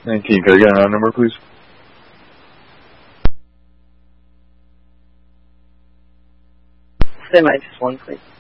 19. Can I get an odd number, please? Semi, just one, please.